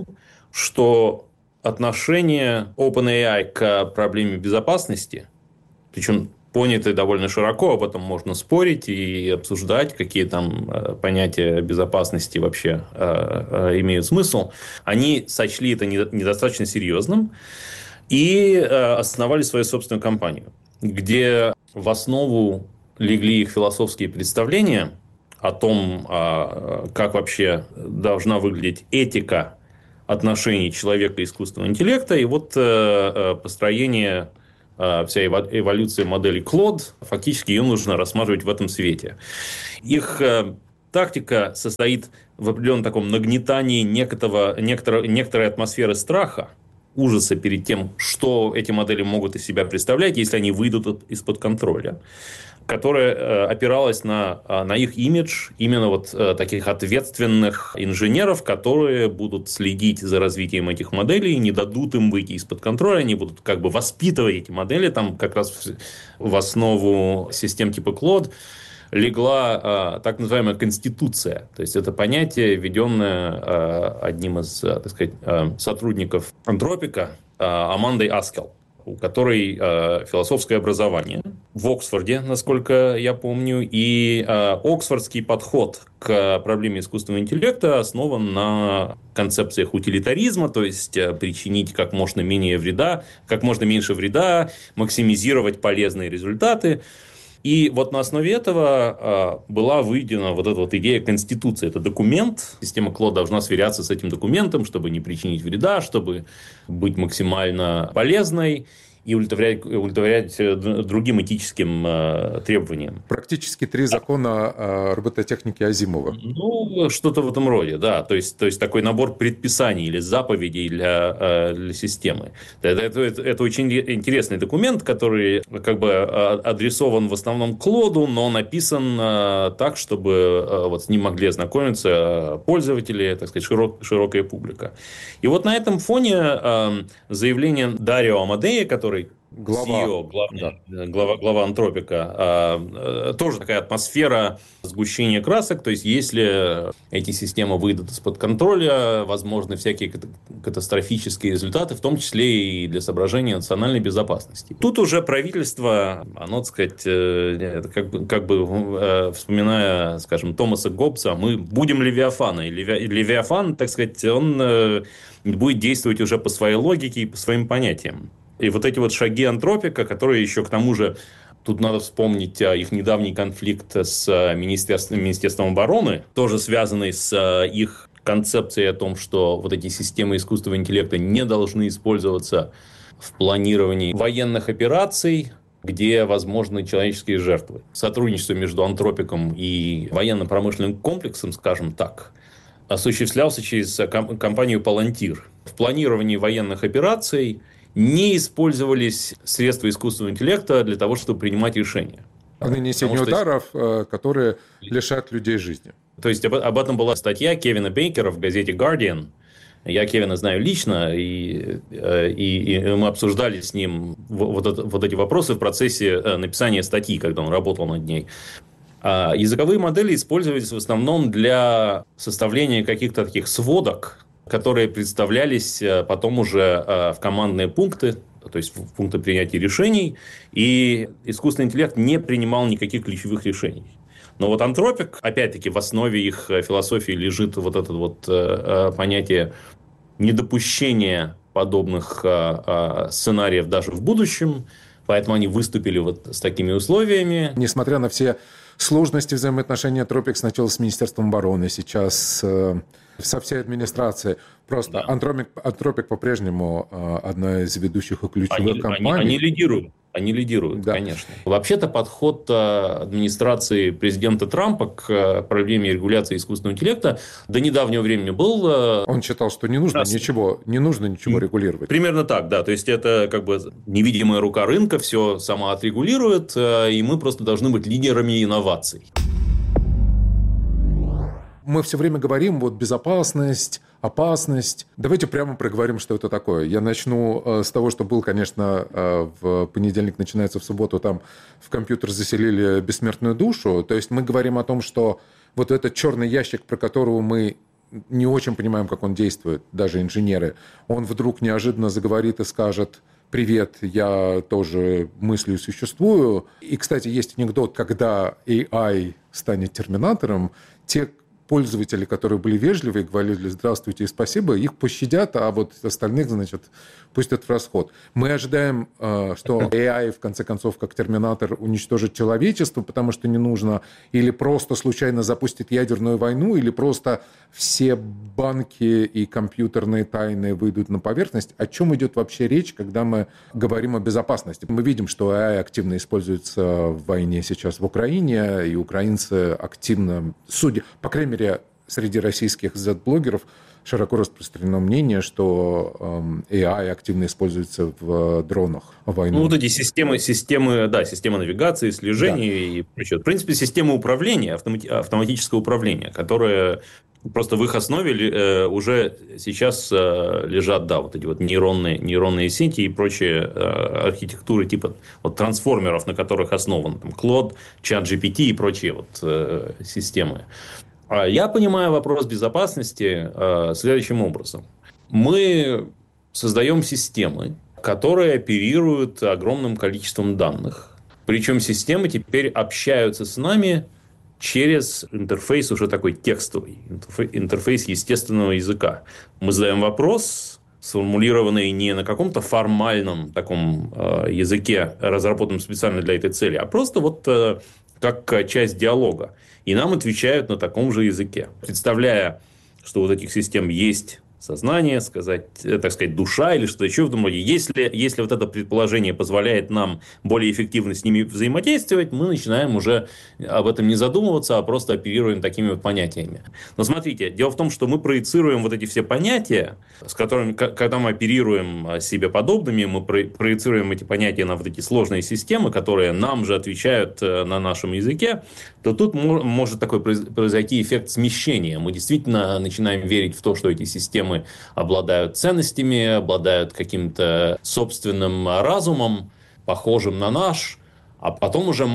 что отношение OpenAI к проблеме безопасности, причем поняты довольно широко, об этом можно спорить и обсуждать, какие там понятия безопасности вообще имеют смысл. Они сочли это недостаточно серьезным и основали свою собственную компанию, где в основу легли их философские представления о том, как вообще должна выглядеть этика отношений человека и искусственного интеллекта, и вот построение, вся эволюция модели Claude, фактически ее нужно рассматривать в этом свете. Их тактика состоит в определенном таком нагнетании некоторой атмосферы страха, ужаса перед тем, что эти модели могут из себя представлять, если они выйдут из-под контроля, которая опиралась на их имидж именно вот таких ответственных инженеров, которые будут следить за развитием этих моделей, не дадут им выйти из-под контроля, они будут как бы воспитывать эти модели. Там как раз в основу систем типа Claude легла так называемая конституция. То есть, это понятие, введенное одним из, так сказать, сотрудников Антропика, Амандой Аскел, у которой философское образование в Оксфорде, насколько я помню, и оксфордский подход к проблеме искусственного интеллекта основан на концепциях утилитаризма, то есть причинить как можно меньше вреда, максимизировать полезные результаты. И вот на основе этого была выведена вот эта вот идея конституции. Это документ. Система Claude должна сверяться с этим документом, чтобы не причинить вреда, чтобы быть максимально полезной и удовлетворять другим этическим требованиям. Практически 3 закона робототехники Азимова. Ну, что-то в этом роде, да. То есть такой набор предписаний или заповедей для системы. Это очень интересный документ, который как бы адресован в основном Клоду, но написан так, чтобы вот с ним могли ознакомиться пользователи, так сказать, широкая публика. И вот на этом фоне заявление Дарио Амадея, который CEO, глава Антропика, тоже такая атмосфера сгущения красок. То есть, если эти системы выйдут из-под контроля, возможны всякие катастрофические результаты, в том числе и для соображения национальной безопасности. Тут уже правительство, оно, так сказать, как бы вспоминая, скажем, Томаса Гоббса, мы будем Левиафана. И Левиафан, так сказать, он будет действовать уже по своей логике и по своим понятиям. И вот эти вот шаги Антропика, которые еще к тому же, тут надо вспомнить их недавний конфликт с Министерством обороны, тоже связанный с их концепцией о том, что вот эти системы искусственного интеллекта не должны использоваться в планировании военных операций, где возможны человеческие жертвы. Сотрудничество между Антропиком и военно-промышленным комплексом, скажем так, осуществлялся через компанию Palantir. В планировании военных операций не использовались средства искусственного интеллекта для того, чтобы принимать решения. О нанесении ударов, которые лишат людей жизни. То есть, об этом была статья Кевина Бейкера в газете Guardian. Я Кевина знаю лично, и мы обсуждали с ним вот эти вопросы в процессе написания статьи, когда он работал над ней. Языковые модели использовались в основном для составления каких-то таких сводок, которые представлялись потом уже в командные пункты, то есть в пункты принятия решений, и искусственный интеллект не принимал никаких ключевых решений. Но вот Антропик, опять-таки, в основе их философии лежит вот это вот понятие недопущения подобных сценариев даже в будущем, поэтому они выступили вот с такими условиями. Несмотря на все сложности взаимоотношений Антропик сначала с Министерством обороны, сейчас со всей администрацией. Просто да. Антропик по-прежнему одна из ведущих и ключевых компаний. Они лидируют, да. Конечно. Вообще-то подход администрации президента Трампа к проблеме регуляции искусственного интеллекта до недавнего времени был... Он считал, что не нужно ничего регулировать. Примерно так, да. То есть, это как бы невидимая рука рынка все сама отрегулирует, и мы просто должны быть лидерами инноваций. Мы все время говорим, вот безопасность, опасность. Давайте прямо проговорим, что это такое. Я начну с того, что был, конечно, в понедельник, начинается в субботу, там в компьютер заселили бессмертную душу. То есть мы говорим о том, что вот этот черный ящик, про которого мы не очень понимаем, как он действует, даже инженеры, он вдруг неожиданно заговорит и скажет: привет, я тоже мыслю и существую. И, кстати, есть анекдот, когда AI станет терминатором, те пользователи, которые были вежливы и говорили «здравствуйте» и «спасибо», их пощадят, а вот остальных, значит, пустят в расход. Мы ожидаем, что AI, в конце концов, как терминатор, уничтожит человечество, потому что не нужно, или просто случайно запустит ядерную войну, или просто все банки и компьютерные тайны выйдут на поверхность. О чем идет вообще речь, когда мы говорим о безопасности? Мы видим, что AI активно используется в войне сейчас в Украине, и украинцы активно, судя, по крайней мере, среди российских Z-блогеров, широко распространено мнение, что AI активно используется в дронах в войну. Ну, вот эти системы навигации, слежения и прочее. В принципе, системы управления, автоматического управления, которые просто в их основе уже сейчас лежат, вот эти вот нейронные сети и прочие архитектуры типа вот трансформеров, на которых основан там Claude, ChatGPT и прочие вот системы. Я понимаю вопрос безопасности следующим образом. Мы создаем системы, которые оперируют огромным количеством данных. Причем системы теперь общаются с нами через интерфейс уже такой текстовый, интерфейс естественного языка. Мы задаем вопрос, сформулированный не на каком-то формальном таком языке, разработанном специально для этой цели, а просто вот как часть диалога. И нам отвечают на таком же языке. Представляя, что у таких систем есть сознание, так сказать, душа или что-то еще в этом роде. Если вот это предположение позволяет нам более эффективно с ними взаимодействовать, мы начинаем уже об этом не задумываться, а просто оперируем такими вот понятиями. Но смотрите, дело в том, что мы проецируем вот эти все понятия, с которыми, когда мы оперируем себе подобными, мы проецируем эти понятия на вот эти сложные системы, которые нам же отвечают на нашем языке, то тут может такой произойти эффект смещения. Мы действительно начинаем верить в то, что эти системы обладают ценностями, обладают каким-то собственным разумом, похожим на наш, а потом уже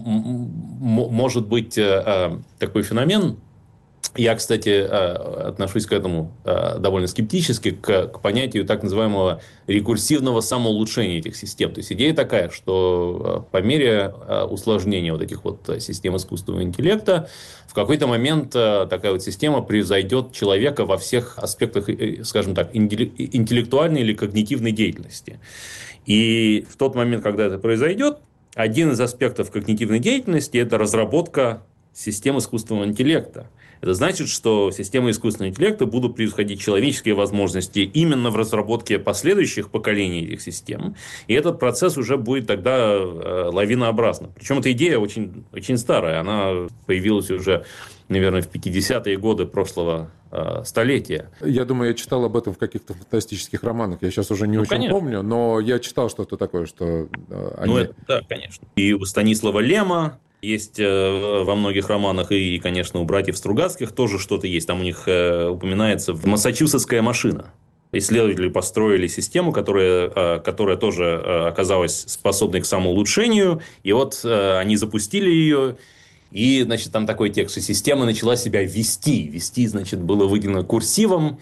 может быть такой феномен. Я, кстати, отношусь к этому довольно скептически, к понятию так называемого рекурсивного самоулучшения этих систем. То есть идея такая, что по мере усложнения вот этих вот систем искусственного интеллекта в какой-то момент такая вот система превзойдет человека во всех аспектах, скажем так, интеллектуальной или когнитивной деятельности. И в тот момент, когда это произойдет, один из аспектов когнитивной деятельности – это разработка систем искусственного интеллекта. Это значит, что системы искусственного интеллекта будут превосходить человеческие возможности именно в разработке последующих поколений этих систем. И этот процесс уже будет тогда лавинообразным. Причем эта идея очень, очень старая. Она появилась уже, наверное, в 50-е годы прошлого столетия. Я думаю, я читал об этом в каких-то фантастических романах. Я сейчас уже не очень конечно. помню, но я читал что-то такое, что они... Да, конечно. И у Станислава Лема есть во многих романах, и, конечно, у братьев Стругацких тоже что-то есть. Там у них упоминается «Массачусетская машина». Исследователи построили систему, которая тоже оказалась способной к самоулучшению. И вот они запустили ее. И, значит, там такой текст, что система начала себя вести. Вести, значит, было выделено курсивом.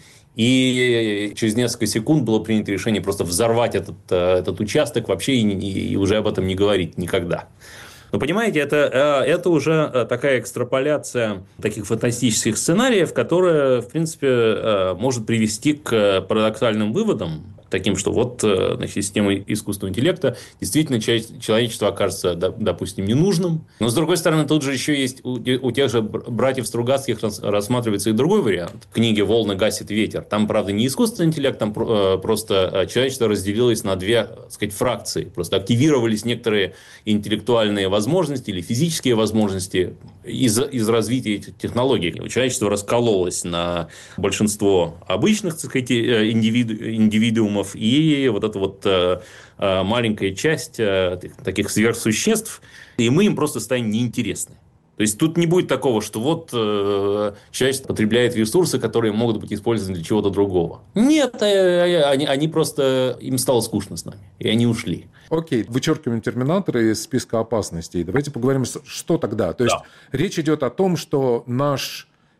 И через несколько секунд было принято решение просто взорвать этот участок вообще и уже об этом не говорить никогда. Но понимаете, это уже такая экстраполяция таких фантастических сценариев, которая, в принципе, может привести к парадоксальным выводам, таким, что вот, значит, система искусственного интеллекта действительно человечество окажется, допустим, ненужным. Но, с другой стороны, тут же еще есть у тех же братьев Стругацких рассматривается и другой вариант. В книге «Волны гасит ветер». Там, правда, не искусственный интеллект, там просто человечество разделилось на две, так сказать, фракции. Просто активировались некоторые интеллектуальные возможности или физические возможности из развития этих технологий. Человечество раскололось на большинство обычных, так сказать, индивидуумов и вот эта вот маленькая часть таких сверхсуществ, и мы им просто станем неинтересны. То есть тут не будет такого, что вот человечество потребляет ресурсы, которые могут быть использованы для чего-то другого. Нет, они просто, им стало скучно с нами, и они ушли. Окей, вычеркиваем терминаторы из списка опасностей. Давайте поговорим, что тогда. То есть речь идет о том, что наш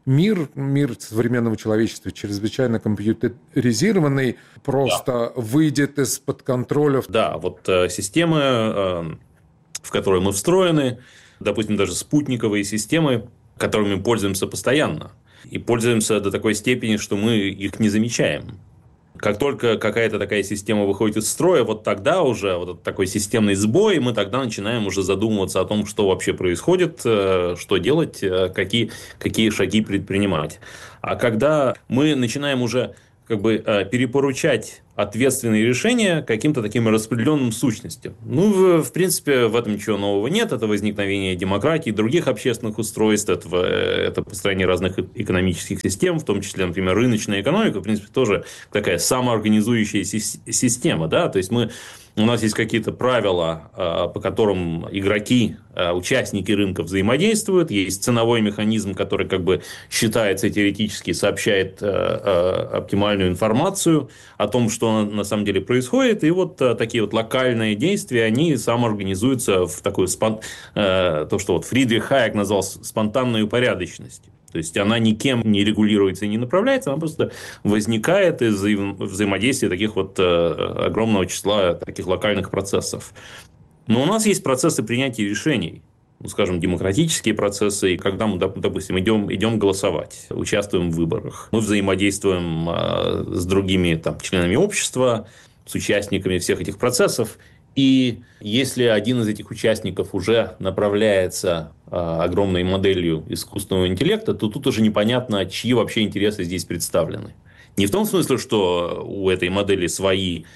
мир современного человечества чрезвычайно компьютеризированный, просто выйдет из-под контроля. Да, вот системы, в которые мы встроены, допустим, даже спутниковые системы, которыми пользуемся постоянно. И пользуемся до такой степени, что мы их не замечаем. Как только какая-то такая система выходит из строя, вот тогда уже вот такой системный сбой, мы тогда начинаем уже задумываться о том, что вообще происходит, что делать, какие шаги предпринимать. А когда мы начинаем уже перепоручать ответственные решения каким-то таким распределенным сущностям. В принципе, в этом ничего нового нет. Это возникновение демократии, других общественных устройств, это построение разных экономических систем, в том числе, например, рыночная экономика, в принципе, тоже такая самоорганизующаяся система. Да? То есть, у нас есть какие-то правила, по которым игроки, участники рынка взаимодействуют. Есть ценовой механизм, который считается теоретически, сообщает оптимальную информацию о том, что на самом деле происходит. И вот такие вот локальные действия, они самоорганизуются в такую, то, что вот Фридрих Хайек назвал спонтанной упорядоченностью. То есть, она никем не регулируется и не направляется, она просто возникает из взаимодействия таких вот огромного числа таких локальных процессов. Но у нас есть процессы принятия решений, скажем, демократические процессы, и когда мы, допустим, идем голосовать, участвуем в выборах, мы взаимодействуем с другими членами общества, с участниками всех этих процессов. И если один из этих участников уже направляется огромной моделью искусственного интеллекта, то тут уже непонятно, чьи вообще интересы здесь представлены. Не в том смысле, что у этой модели свои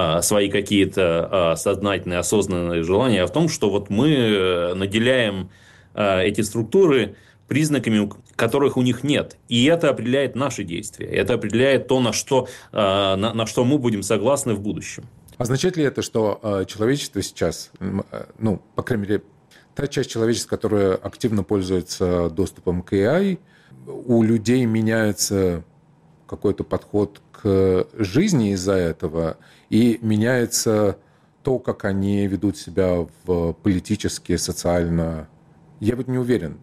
какие-то сознательные, осознанные желания, а в том, что вот мы наделяем эти структуры признаками, которых у них нет. И это определяет наши действия. Это определяет то, на что мы будем согласны в будущем. Означает ли это, что человечество сейчас, по крайней мере, та часть человечества, которая активно пользуется доступом к AI, у людей меняется какой-то подход к жизни из-за этого, и меняется то, как они ведут себя политически, социально? Я не уверен.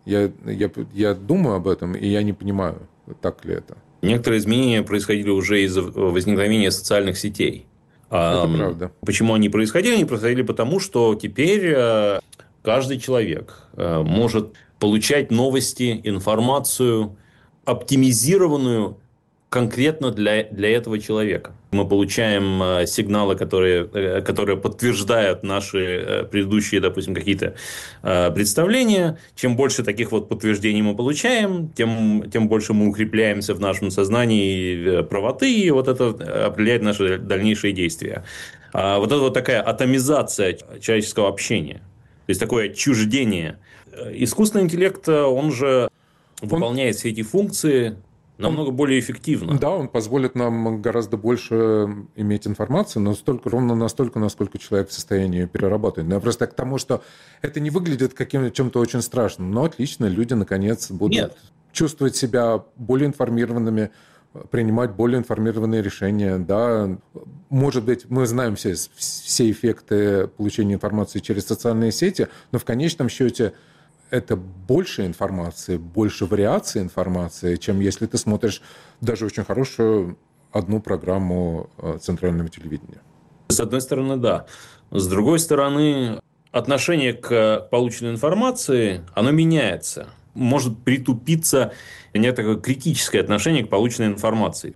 Я думаю об этом, и я не понимаю, так ли это. Некоторые изменения происходили уже из-за возникновения социальных сетей. Это правда. Почему они происходили? Они происходили потому, что теперь каждый человек может получать новости, информацию, оптимизированную конкретно для этого человека. Мы получаем сигналы, которые подтверждают наши предыдущие, допустим, какие-то представления. Чем больше таких вот подтверждений мы получаем, тем больше мы укрепляемся в нашем сознании правоты, и вот это определяет наши дальнейшие действия. Вот это вот такая атомизация человеческого общения, то есть такое отчуждение. Искусственный интеллект, он же выполняет все эти функции намного более эффективно. Да, он позволит нам гораздо больше иметь информации, но ровно настолько, насколько человек в состоянии перерабатывать. Но я просто к тому, что это не выглядит чем-то очень страшным, но отлично, люди наконец будут чувствовать себя более информированными, принимать более информированные решения. Да. Может быть, мы знаем все эффекты получения информации через социальные сети, но в конечном счете это больше информации, больше вариаций информации, чем если ты смотришь даже очень хорошую одну программу центрального телевидения. С одной стороны, да. С другой стороны, отношение к полученной информации, оно меняется. Может притупиться некое критическое отношение к полученной информации.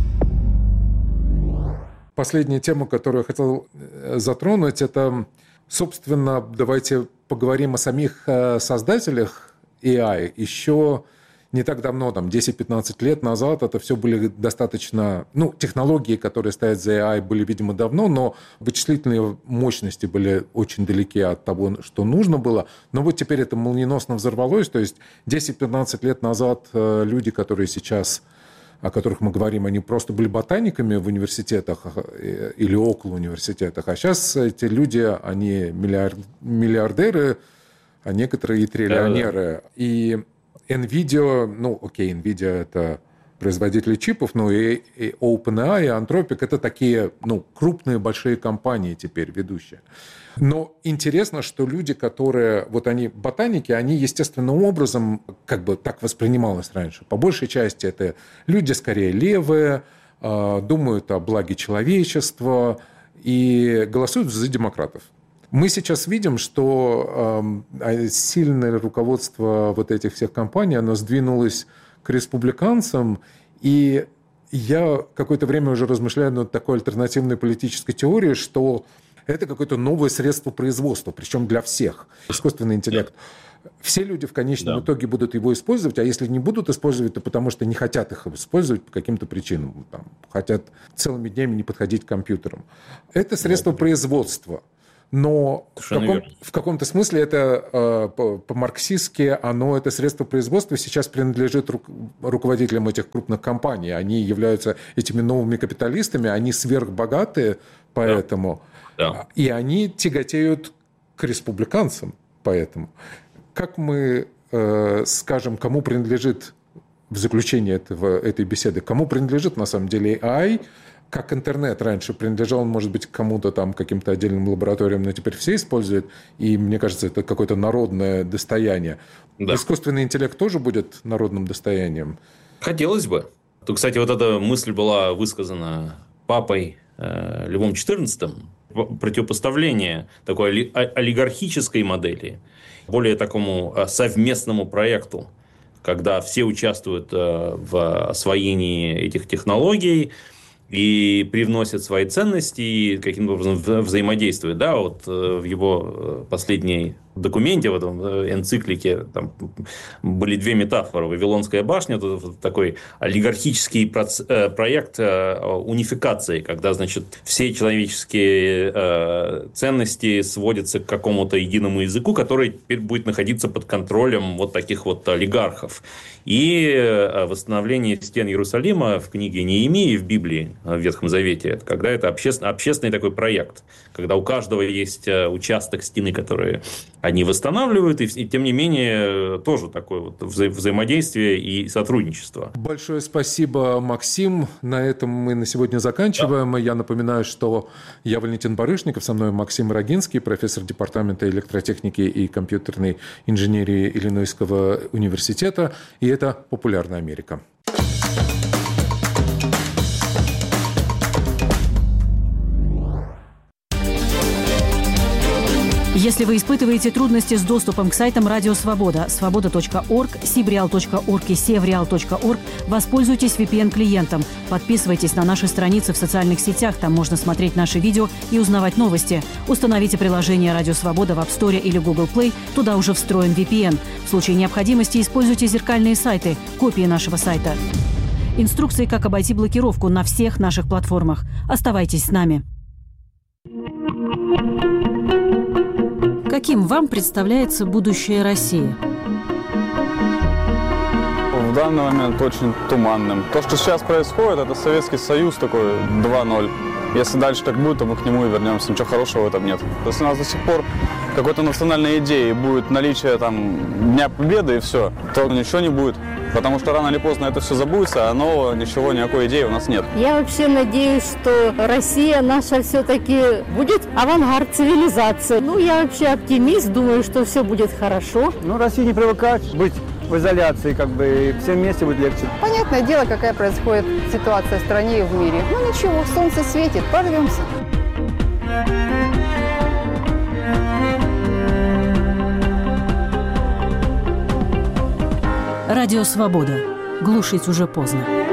Последняя тема, которую я хотел затронуть, это, собственно, давайте поговорим о самих создателях AI. Еще не так давно, 10-15 лет назад, это все были достаточно... технологии, которые стоят за AI, были, видимо, давно, но вычислительные мощности были очень далеки от того, что нужно было. Но вот теперь это молниеносно взорвалось. То есть 10-15 лет назад люди, которые сейчас... о которых мы говорим, они просто были ботаниками в университетах или около университетах. А сейчас эти люди, они миллиардеры, а некоторые и триллионеры. И NVIDIA, NVIDIA это производители чипов, ну и OpenAI, и Anthropic – это такие, ну, крупные большие компании теперь ведущие. Но интересно, что люди, которые, вот они ботаники, они естественным образом, как бы так воспринималось раньше. По большей части это люди скорее левые, думают о благе человечества и голосуют за демократов. Мы сейчас видим, что сильное руководство вот этих всех компаний, оно сдвинулось к республиканцам, и я какое-то время уже размышляю над такой альтернативной политической теорией, что это какое-то новое средство производства, причем для всех. Искусственный интеллект. Все люди в конечном итоге будут его использовать, а если не будут использовать, то потому что не хотят их использовать по каким-то причинам. Там, хотят целыми днями не подходить к компьютерам. Это средство производства. Но в каком-то смысле это по-марксистски, это средство производства сейчас принадлежит руководителям этих крупных компаний. Они являются этими новыми капиталистами, они сверхбогатые, поэтому... Да. И они тяготеют к республиканцам, поэтому. Как мы скажем, кому принадлежит в заключение этой беседы, кому принадлежит на самом деле AI, как интернет раньше принадлежал, он, может быть, кому-то там, каким-то отдельным лабораториям, но теперь все используют, и мне кажется, это какое-то народное достояние. Да. Искусственный интеллект тоже будет народным достоянием? Хотелось бы. Тут, кстати, вот эта мысль была высказана папой Львом XIV, противопоставление такой олигархической модели более такому совместному проекту, когда все участвуют в освоении этих технологий и привносят свои ценности и каким-то образом взаимодействуют. Да, вот в его последней документе, в этом энциклике, там были две метафоры. Вавилонская башня – это такой олигархический проект унификации, когда, значит, все человеческие ценности сводятся к какому-то единому языку, который теперь будет находиться под контролем вот таких вот олигархов. И восстановление стен Иерусалима в книге Неемии в Библии, в Ветхом Завете, это когда это общественный такой проект, когда у каждого есть участок стены, которые они восстанавливают, и тем не менее тоже такое вот взаимодействие и сотрудничество. Большое спасибо, Максим. На этом мы на сегодня заканчиваем. Да. Я напоминаю, что я Валентин Барышников, со мной Максим Рогинский, профессор департамента электротехники и компьютерной инженерии Иллинойского университета. И это «Популярная Америка». Если вы испытываете трудности с доступом к сайтам Радио Свобода, свобода.орг, sibreal.org и sevreal.org, воспользуйтесь VPN-клиентом. Подписывайтесь на наши страницы в социальных сетях, там можно смотреть наши видео и узнавать новости. Установите приложение Радио Свобода в App Store или Google Play, туда уже встроен VPN. В случае необходимости используйте зеркальные сайты, копии нашего сайта. Инструкции, как обойти блокировку на всех наших платформах. Оставайтесь с нами. Каким вам представляется будущее России? В данный момент очень туманным. То, что сейчас происходит, это Советский Союз такой 2.0. Если дальше так будет, то мы к нему и вернемся. Ничего хорошего в этом нет. Если у нас до сих пор какой-то национальной идеи будет наличие там Дня Победы и все, то ничего не будет. Потому что рано или поздно это все забудется, а нового ничего, никакой идеи у нас нет. Я вообще надеюсь, что Россия наша все-таки будет авангард цивилизации. Я вообще оптимист, думаю, что все будет хорошо. России не привыкать быть в изоляции, и всем вместе будет легче. Понятное дело, какая происходит ситуация в стране и в мире. Ничего, солнце светит, прорвемся. Радио Свобода. Глушить уже поздно.